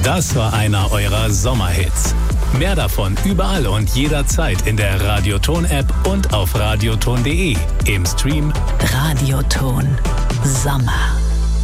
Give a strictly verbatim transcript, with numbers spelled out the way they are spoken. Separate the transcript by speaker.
Speaker 1: Das war einer eurer Sommerhits. Mehr davon überall und jederzeit in der Radioton-App und auf radioton punkt de im Stream.
Speaker 2: Radioton Sommer.